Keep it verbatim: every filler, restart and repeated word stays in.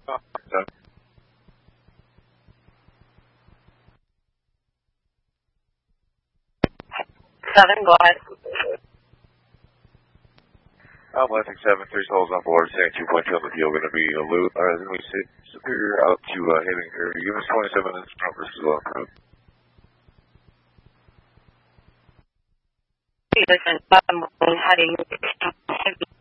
Seven, go ahead. I'm landing seven, three souls on board, saying two point two on the field, going to be a loot, uh, going to be Superior out to uh, Haven Curry. Give us twenty-seven minutes from versus Long Road. Listen, I'm heading